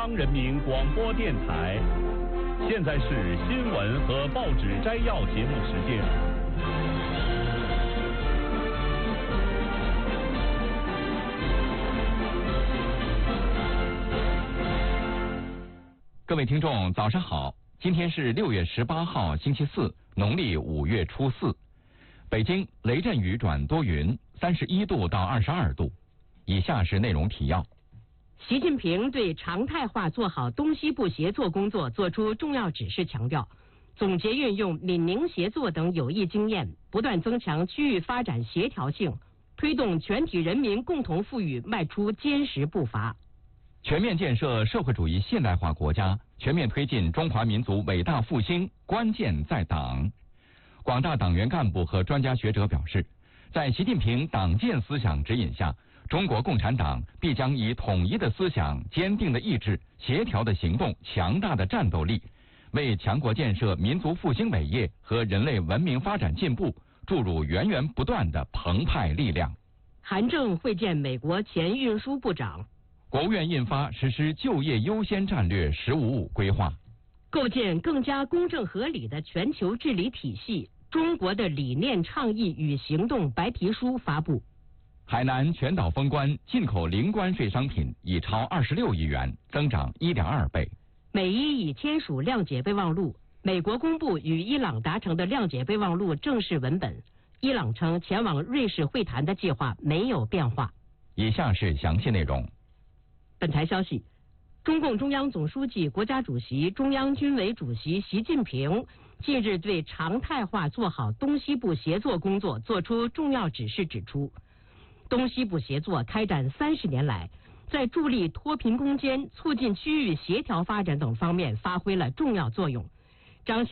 央人民广播电台。现在是新闻和报纸摘要节目时间。 各位听众，早上好！今天是6月18号，星期四，农历5月初4。北京雷阵雨转多云，31度到22度。以下是内容提要。 习近平对常态化做好东西部协作工作作出重要指示，强调总结运用闽宁协作等有益经验，不断增强区域发展协调性，推动全体人民共同富裕迈出坚实步伐。 全面建设社会主义现代化国家，全面推进中华民族伟大复兴，关键在党。广大党员干部和专家学者表示，在习近平党建思想指引下，中国共产党必将以统一的思想、坚定的意志、协调的行动、强大的战斗力，为强国建设民族复兴伟业和人类文明发展进步注入源源不断的澎湃力量。 韩正会见美国前运输部长。 国务院印发实施就业优先战略“15+5”规划， 构建更加公正合理的全球治理体系。中国的理念倡议与行动白皮书发布。 海南全岛封关，进口零关税商品已超26亿元，增长1.2倍。 美伊已签署谅解备忘录，美国公布与伊朗达成的谅解备忘录正式文本。伊朗称前往瑞士会谈的计划没有变化。 以下是详细内容。 本台消息，中共中央总书记、国家主席、中央军委主席习近平近日对常态化做好东西部协作工作作出重要指示，指出东西部协作开展30年来，在助力脱贫攻坚、促进区域协调发展等方面发挥了重要作用，彰显